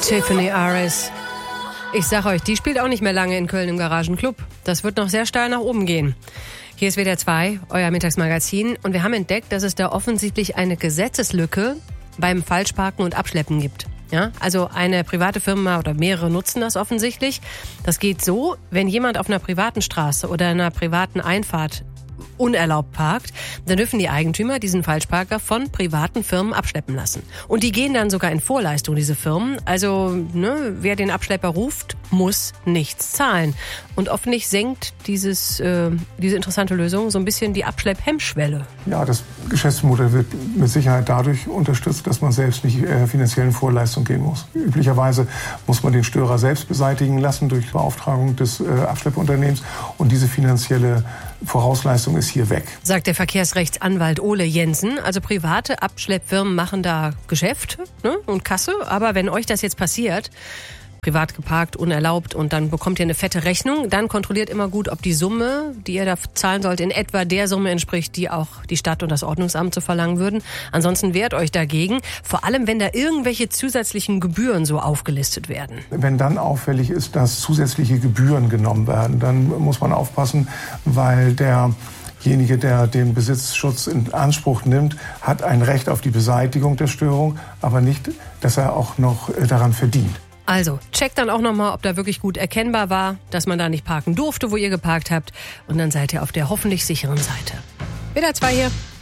Tiffany Aris. Ich sag euch, die spielt auch nicht mehr lange in Köln im Garagenclub. Das wird noch sehr steil nach oben gehen. Hier ist WDR 2, euer Mittagsmagazin. Und wir haben entdeckt, dass es da offensichtlich eine Gesetzeslücke beim Falschparken und Abschleppen gibt. Ja, also eine private Firma oder mehrere nutzen das offensichtlich. Das geht so, wenn jemand auf einer privaten Straße oder einer privaten Einfahrt unerlaubt parkt, dann dürfen die Eigentümer diesen Falschparker von privaten Firmen abschleppen lassen. Und die gehen dann sogar in Vorleistung, diese Firmen. Also, wer den Abschlepper ruft, muss nichts zahlen. Und offensichtlich senkt diese interessante Lösung so ein bisschen die Abschlepphemmschwelle. Ja, das Geschäftsmodell wird mit Sicherheit dadurch unterstützt, dass man selbst nicht finanziell in Vorleistung gehen muss. Üblicherweise muss man den Störer selbst beseitigen lassen durch Beauftragung des Abschleppunternehmens. Und diese finanzielle Vorausleistung ist hier weg. Sagt der Verkehrsrechtsanwalt Ole Jensen. Also private Abschleppfirmen machen da Geschäft und Kasse. Aber wenn euch das jetzt passiert, privat geparkt, unerlaubt und dann bekommt ihr eine fette Rechnung, dann kontrolliert immer gut, ob die Summe, die ihr da zahlen sollt, in etwa der Summe entspricht, die auch die Stadt und das Ordnungsamt zu verlangen würden. Ansonsten wehrt euch dagegen, vor allem wenn da irgendwelche zusätzlichen Gebühren so aufgelistet werden. Wenn dann auffällig ist, dass zusätzliche Gebühren genommen werden, dann muss man aufpassen, weil derjenige, der den Besitzschutz in Anspruch nimmt, hat ein Recht auf die Beseitigung der Störung, aber nicht, dass er auch noch daran verdient. Also, checkt dann auch nochmal, ob da wirklich gut erkennbar war, dass man da nicht parken durfte, wo ihr geparkt habt. Und dann seid ihr auf der hoffentlich sicheren Seite. WDR 2 hier.